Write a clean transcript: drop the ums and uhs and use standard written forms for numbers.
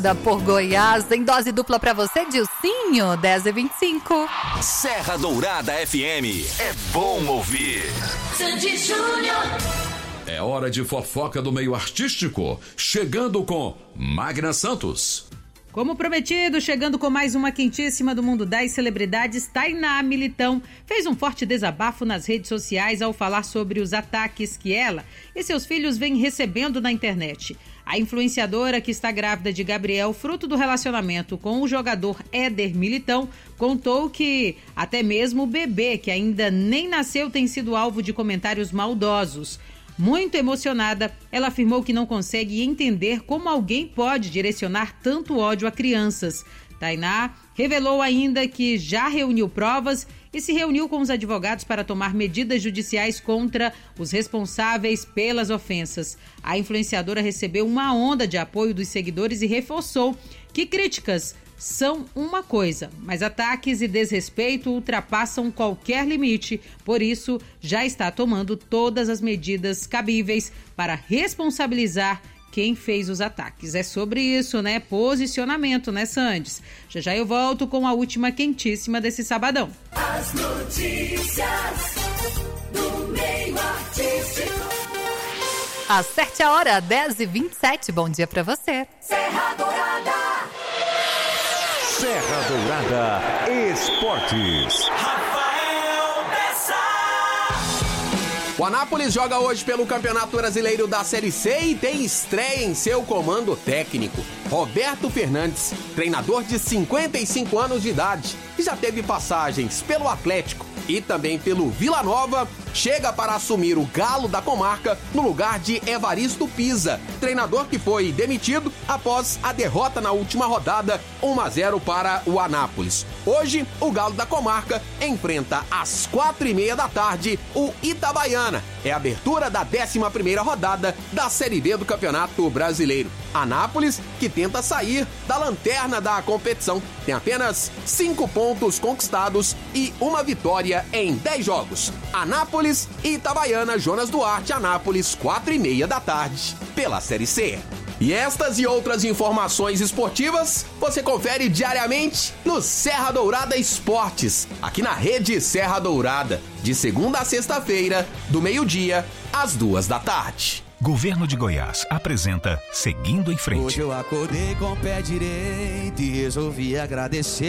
Por Goiás, em dose dupla pra você, Dilcinho, 10h25. Serra Dourada FM, é bom ouvir. Sandy Júnior. É hora de fofoca do meio artístico, chegando com Magna Santos. Como prometido, chegando com mais uma quentíssima do mundo das celebridades, Tainá Militão fez um forte desabafo nas redes sociais ao falar sobre os ataques que ela e seus filhos vêm recebendo na internet. A influenciadora, que está grávida de Gabriel, fruto do relacionamento com o jogador Éder Militão, contou que até mesmo o bebê, que ainda nem nasceu, tem sido alvo de comentários maldosos. Muito emocionada, ela afirmou que não consegue entender como alguém pode direcionar tanto ódio a crianças. Tainá revelou ainda que já reuniu provas e se reuniu com os advogados para tomar medidas judiciais contra os responsáveis pelas ofensas. A influenciadora recebeu uma onda de apoio dos seguidores e reforçou que críticas são uma coisa, mas ataques e desrespeito ultrapassam qualquer limite. Por isso, já está tomando todas as medidas cabíveis para responsabilizar quem fez os ataques. É sobre isso, né? Posicionamento, né, Sandes? Já eu volto com a última quentíssima desse sabadão. As notícias do meio artístico. Acerte a hora, 10h27. Bom dia pra você. Serra Dourada. Serra Dourada Esportes. Rafael Bessa. O Anápolis joga hoje pelo Campeonato Brasileiro da Série C e tem estreia em seu comando técnico. Roberto Fernandes, treinador de 55 anos de idade, que já teve passagens pelo Atlético e também pelo Vila Nova, chega para assumir o Galo da Comarca no lugar de Evaristo Pisa, treinador que foi demitido após a derrota na última rodada, 1-0 para o Anápolis. Hoje, o Galo da Comarca enfrenta às 4h30 da tarde o Itabaiana. É a abertura da 11ª rodada da Série B do Campeonato Brasileiro. Anápolis, que tenta sair da lanterna da competição, tem apenas 5 pontos conquistados e uma vitória em 10 jogos. Anápolis e Itabaiana, Jonas Duarte, Anápolis, 4h30 da tarde, pela Série C. E estas e outras informações esportivas você confere diariamente no Serra Dourada Esportes, aqui na Rede Serra Dourada, de segunda a sexta-feira, do meio-dia às 2 da tarde. Governo de Goiás apresenta Seguindo em Frente. Hoje eu acordei com o pé direito e resolvi agradecer.